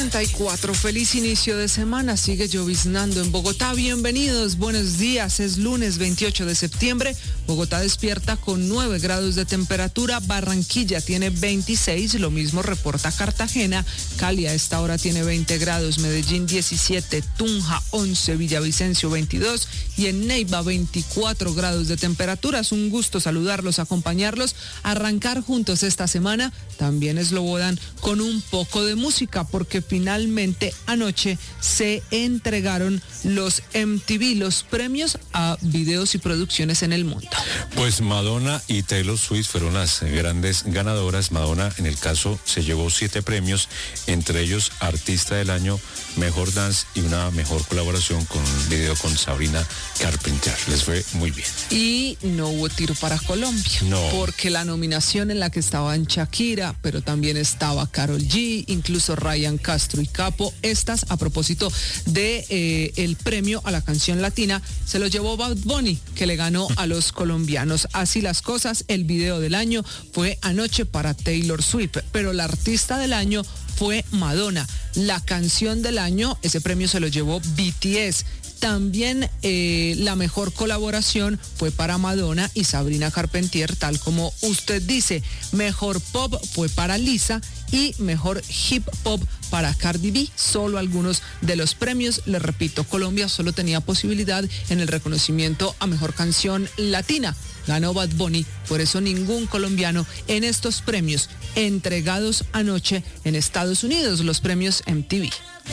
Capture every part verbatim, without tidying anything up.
treinta y cuatro, feliz inicio de semana, sigue lloviznando en Bogotá, bienvenidos, buenos días, es lunes veintiocho de septiembre, Bogotá despierta con nueve grados de temperatura, Barranquilla tiene veintiséis, lo mismo reporta Cartagena, Cali a esta hora tiene veinte grados, Medellín diecisiete, Tunja once, Villavicencio veintidós y en Neiva veinticuatro grados de temperatura. Es un gusto saludarlos, acompañarlos, arrancar juntos esta semana, también eslobodan con un poco de música porque finalmente anoche se entregaron los M T V, los premios a videos y producciones en el mundo. Pues Madonna y Taylor Swift fueron las grandes ganadoras. Madonna en el caso se llevó siete premios, entre ellos Artista del Año, Mejor Dance y una mejor colaboración con un video con Sabrina Carpenter. Les fue muy bien. Y no hubo tiro para Colombia, no. porque la nominación en la que estaban Shakira, pero también estaba Karol G, incluso Ryan Castro y Capo, estas a propósito de eh, el premio a la canción latina, se lo llevó Bad Bunny, que le ganó a los colombianos. Así las cosas, el video del año fue anoche para Taylor Swift, pero la artista del año fue Madonna. La canción del año, ese premio se lo llevó B T S. También eh, la mejor colaboración fue para Madonna y Sabrina Carpenter, tal como usted dice. Mejor pop fue para Lisa y mejor hip hop para Cardi B. Solo algunos de los premios. Les repito, Colombia solo tenía posibilidad en el reconocimiento a mejor canción latina. Ganó Bad Bunny, por eso ningún colombiano en estos premios entregados anoche en Estados Unidos, los premios M T V.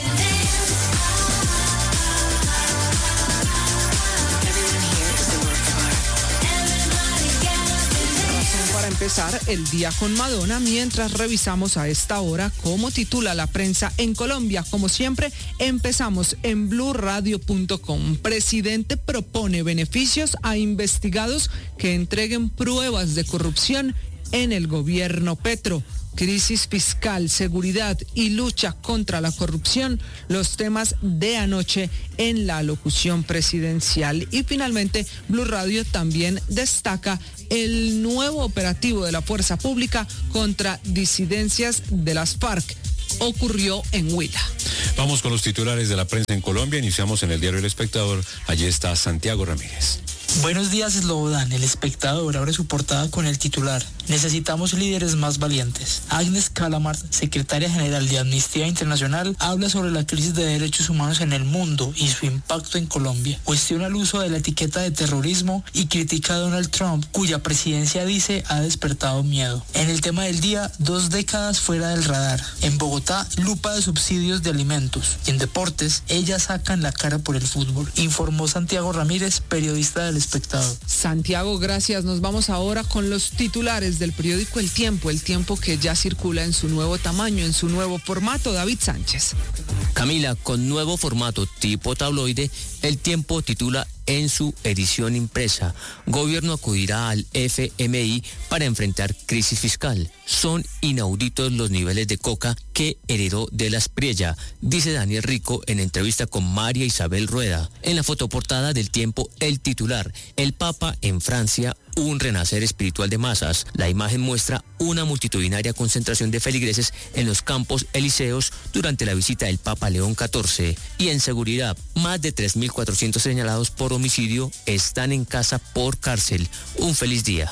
Empezar el día con Madonna mientras revisamos a esta hora cómo titula la prensa en Colombia. Como siempre, empezamos en blue radio punto com. Presidente propone beneficios a investigados que entreguen pruebas de corrupción en el gobierno Petro. Crisis fiscal, seguridad y lucha contra la corrupción, los temas de anoche en la alocución presidencial. Y finalmente, Blue Radio también destaca el nuevo operativo de la Fuerza Pública contra disidencias de las FARC. Ocurrió en Huila. Vamos con los titulares de la prensa en Colombia. Iniciamos en el diario El Espectador. Allí está Santiago Ramírez. Buenos días, Slobodan. El Espectador abre su portada con el titular: necesitamos líderes más valientes. Agnes Callamard, secretaria general de Amnistía Internacional, habla sobre la crisis de derechos humanos en el mundo y su impacto en Colombia. Cuestiona el uso de la etiqueta de terrorismo y critica a Donald Trump, cuya presidencia dice ha despertado miedo. En el tema del día, dos décadas fuera del radar. En Bogotá, lupa de subsidios de alimentos. En deportes, ellas sacan la cara por el fútbol. Informó Santiago Ramírez, periodista del Espectador. Santiago, gracias. Nos vamos ahora con los titulares del periódico El Tiempo, El Tiempo que ya circula en su nuevo tamaño, en su nuevo formato. David Sánchez. Camila, con nuevo formato tipo tabloide, El Tiempo titula en su edición impresa: Gobierno acudirá al F M I para enfrentar crisis fiscal. Son inauditos los niveles de coca que heredó de la Espriella, dice Daniel Rico en entrevista con María Isabel Rueda. En la fotoportada del Tiempo, el titular: El Papa en Francia, un renacer espiritual de masas. La imagen muestra una multitudinaria concentración de feligreses en los campos elíseos durante la visita del Papa León catorce. Y en seguridad, más de tres mil cuatrocientos señalados por homicidio están en casa por cárcel. Un feliz día.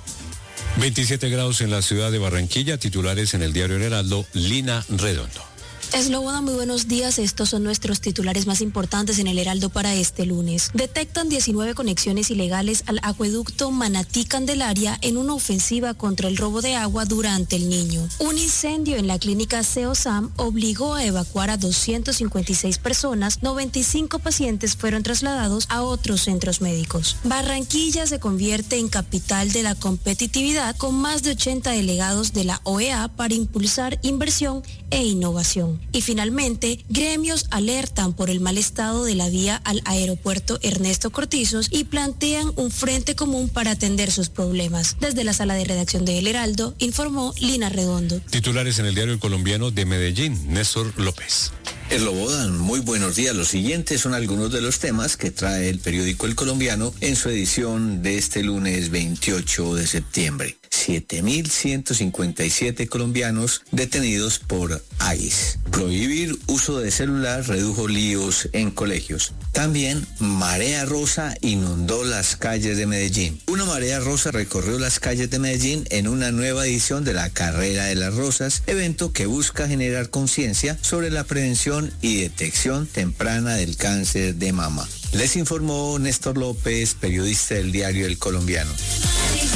veintisiete grados en la ciudad de Barranquilla. Titulares en el diario El Heraldo, Lina Redondo. Slobodan, muy buenos días. Estos son nuestros titulares más importantes en el Heraldo para este lunes. Detectan diecinueve conexiones ilegales al acueducto Manatí-Candelaria en una ofensiva contra el robo de agua durante el Niño. Un incendio en la clínica CEOSAM obligó a evacuar a doscientas cincuenta y seis personas. noventa y cinco pacientes fueron trasladados a otros centros médicos. Barranquilla se convierte en capital de la competitividad con más de ochenta delegados de la O E A para impulsar inversión e innovación. Y finalmente, gremios alertan por el mal estado de la vía al aeropuerto Ernesto Cortizos y plantean un frente común para atender sus problemas. Desde la sala de redacción de El Heraldo, informó Lina Redondo. Titulares en el diario El Colombiano de Medellín, Néstor López. Slobodan, muy buenos días. Los siguientes son algunos de los temas que trae el periódico El Colombiano en su edición de este lunes veintiocho de septiembre. siete mil ciento cincuenta y siete colombianos detenidos por I C E. Prohibir uso de celular redujo líos en colegios. También marea rosa inundó las calles de Medellín. Una marea rosa recorrió las calles de Medellín en una nueva edición de la Carrera de las Rosas, evento que busca generar conciencia sobre la prevención y detección temprana del cáncer de mama. Les informó Néstor López, periodista del diario El Colombiano.